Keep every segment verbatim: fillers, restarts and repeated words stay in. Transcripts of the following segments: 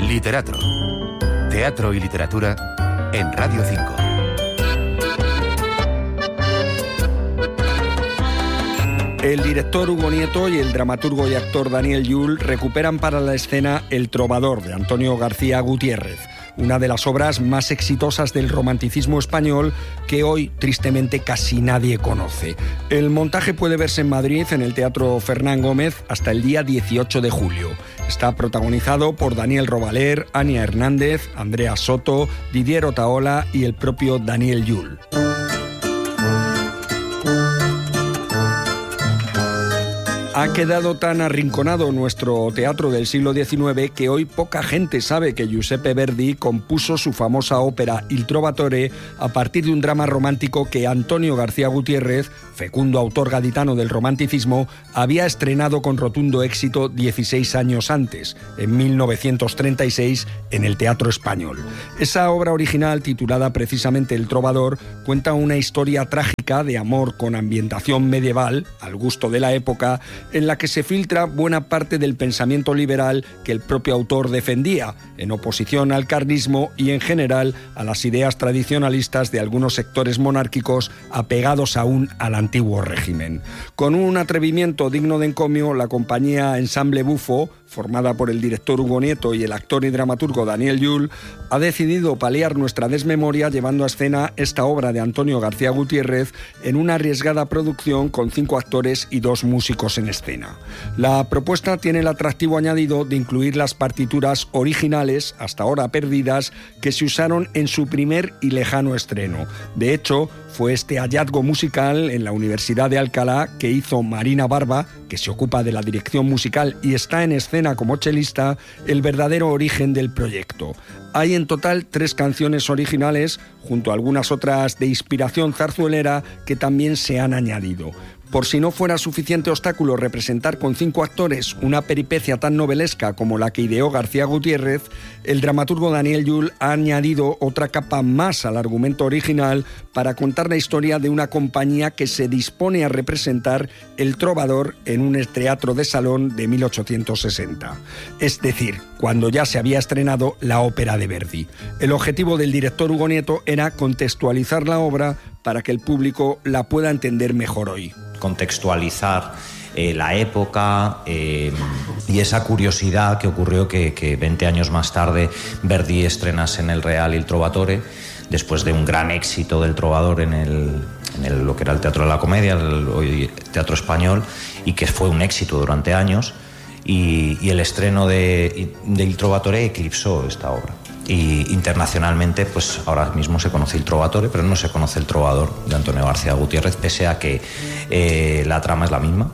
Literatro. Teatro y literatura en Radio cinco. El director Hugo Nieto y el dramaturgo y actor Daniel Llull recuperan para la escena El trovador, de Antonio García Gutiérrez, una de las obras más exitosas del romanticismo español que hoy, tristemente, casi nadie conoce. El montaje puede verse en Madrid, en el Teatro Fernán Gómez, hasta el día dieciocho de julio. Está protagonizado por Daniel Robaler, Ania Hernández, Andrea Soto, Didier Otaola y el propio Daniel Llull. Ha quedado tan arrinconado nuestro teatro del siglo diecinueve que hoy poca gente sabe que Giuseppe Verdi compuso su famosa ópera Il Trovatore a partir de un drama romántico que Antonio García Gutiérrez, fecundo autor gaditano del romanticismo, había estrenado con rotundo éxito dieciséis años antes, en mil novecientos treinta y seis, en el Teatro Español. Esa obra original, titulada precisamente El Trovador, cuenta una historia trágica de amor con ambientación medieval, al gusto de la época, en la que se filtra buena parte del pensamiento liberal que el propio autor defendía, en oposición al carlismo y en general a las ideas tradicionalistas de algunos sectores monárquicos apegados aún al antiguo régimen. Con un atrevimiento digno de encomio, la compañía Ensamble Bufo, formada por el director Hugo Nieto y el actor y dramaturgo Daniel Llull, ha decidido paliar nuestra desmemoria llevando a escena esta obra de Antonio García Gutiérrez en una arriesgada producción con cinco actores y dos músicos en escena. La propuesta tiene el atractivo añadido de incluir las partituras originales, hasta ahora perdidas, que se usaron en su primer y lejano estreno. De hecho, fue este hallazgo musical en la Universidad de Alcalá que hizo Marina Barba, que se ocupa de la dirección musical y está en escena como chelista, el verdadero origen del proyecto. Hay en total tres canciones originales, junto a algunas otras de inspiración zarzuelera que también se han añadido. Por si no fuera suficiente obstáculo representar con cinco actores una peripecia tan novelesca como la que ideó García Gutiérrez, el dramaturgo Daniel Llull ha añadido otra capa más al argumento original para contar la historia de una compañía que se dispone a representar El Trovador en un teatro de salón de mil ochocientos sesenta. Es decir, cuando ya se había estrenado la ópera de Verdi. El objetivo del director Hugo Nieto era contextualizar la obra para que el público la pueda entender mejor hoy. Contextualizar eh, la época eh, y esa curiosidad que ocurrió que, que veinte años más tarde Verdi estrenase en el Real Il Trovatore, después de un gran éxito del Trovador en, el, en el, lo que era el Teatro de la Comedia, el, hoy Teatro Español, y que fue un éxito durante años, y, y el estreno de, de Il Trovatore eclipsó esta obra. Y internacionalmente, pues ahora mismo se conoce El Trovatore, pero no se conoce El Trovador de Antonio García Gutiérrez, pese a que eh, la trama es la misma.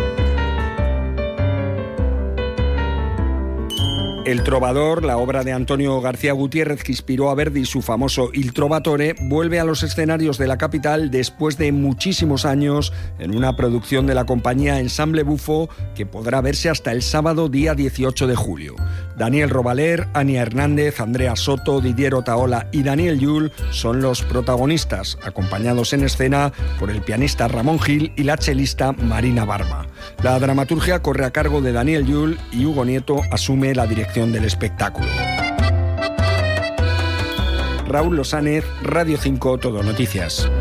El Trovador, la obra de Antonio García Gutiérrez que inspiró a Verdi su famoso Il Trovatore, vuelve a los escenarios de la capital después de muchísimos años en una producción de la compañía Ensamble Bufo que podrá verse hasta el sábado día dieciocho de julio. Daniel Robaler, Ania Hernández, Andrea Soto, Didier Otaola y Daniel Llull son los protagonistas, acompañados en escena por el pianista Ramón Gil y la chelista Marina Barba. La dramaturgia corre a cargo de Daniel Llull y Hugo Nieto asume la dirección del espectáculo. Raúl Losánez, Radio cinco, Todo Noticias.